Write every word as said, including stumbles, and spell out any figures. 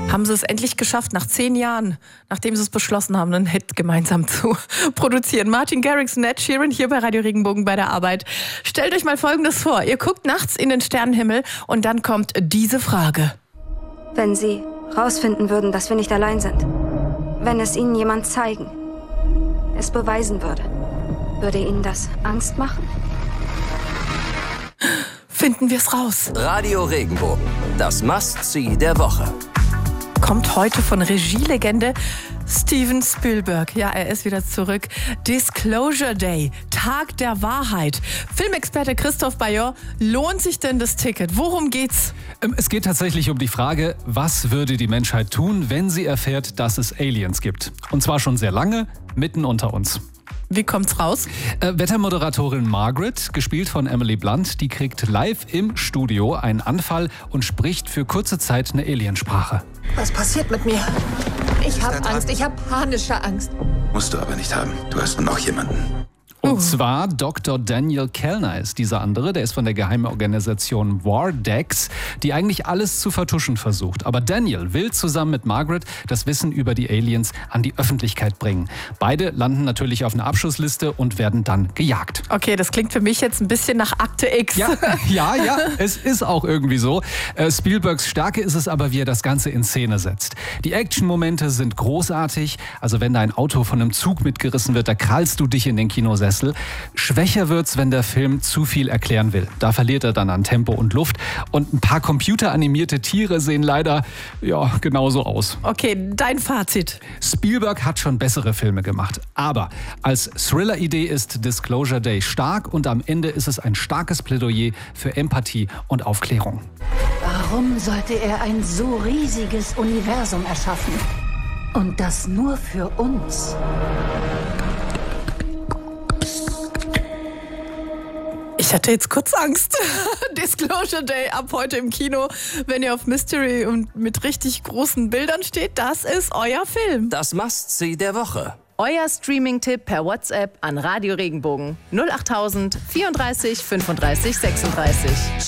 Haben sie es endlich geschafft, nach zehn Jahren, nachdem sie es beschlossen haben, einen Hit gemeinsam zu produzieren. Martin Garrix und Ed Sheeran hier bei Radio Regenbogen bei der Arbeit. Stellt euch mal Folgendes vor. Ihr guckt nachts in den Sternenhimmel und dann kommt diese Frage. Wenn Sie rausfinden würden, dass wir nicht allein sind, wenn es Ihnen jemand zeigen, es beweisen würde, würde Ihnen das Angst machen? Finden wir es raus. Radio Regenbogen, das Must-See der Woche. Kommt heute von Regielegende Steven Spielberg. Ja, er ist wieder zurück. Disclosure Day, Tag der Wahrheit. Filmexperte Christoph Bayor, lohnt sich denn das Ticket? Worum geht's? Es geht tatsächlich um die Frage, was würde die Menschheit tun, wenn sie erfährt, dass es Aliens gibt? Und zwar schon sehr lange, mitten unter uns. Wie kommt's raus? Äh, Wettermoderatorin Margaret, gespielt von Emily Blunt, die kriegt live im Studio einen Anfall und spricht für kurze Zeit eine Aliensprache. Was passiert mit mir? Ich habe Angst, ich habe panische Angst. Musst du aber nicht haben. Du hast noch jemanden. Und Uh. zwar Doktor Daniel Kellner ist dieser andere, der ist von der Geheimorganisation Wardex, die eigentlich alles zu vertuschen versucht. Aber Daniel will zusammen mit Margaret das Wissen über die Aliens an die Öffentlichkeit bringen. Beide landen natürlich auf einer Abschussliste und werden dann gejagt. Okay, das klingt für mich jetzt ein bisschen nach Akte X. Ja, ja, ja, es ist auch irgendwie so. Äh, Spielbergs Stärke ist es aber, wie er das Ganze in Szene setzt. Die Action-Momente sind großartig. Also wenn dein Auto von einem Zug mitgerissen wird, da krallst du dich in den Kinosessel. Schwächer wird's, wenn der Film zu viel erklären will. Da verliert er dann an Tempo und Luft. Und ein paar computeranimierte Tiere sehen leider ja genauso aus. Okay, dein Fazit. Spielberg hat schon bessere Filme gemacht. Aber als Thriller-Idee ist Disclosure Day stark und am Ende ist es ein starkes Plädoyer für Empathie und Aufklärung. Warum sollte er ein so riesiges Universum erschaffen? Und das nur für uns? Ich hatte jetzt kurz Angst. Disclosure Day ab heute im Kino. Wenn ihr auf Mystery und mit richtig großen Bildern steht, das ist euer Film. Das Must-See der Woche. Euer Streaming-Tipp per WhatsApp an Radio Regenbogen null acht tausend vierunddreißig fünfunddreißig sechsunddreißig.